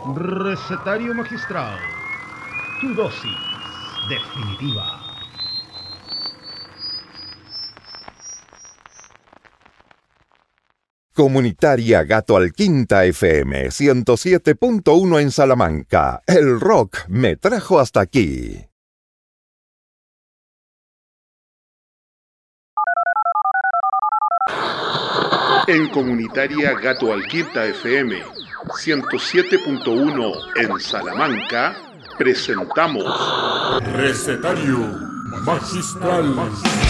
Recetario magistral. Tu dosis definitiva. Comunitaria Gato Alquinta FM 107.1 en Salamanca. El rock me trajo hasta aquí. En Comunitaria Gato Alquinta FM 107.1 en Salamanca presentamos Recetario magistral.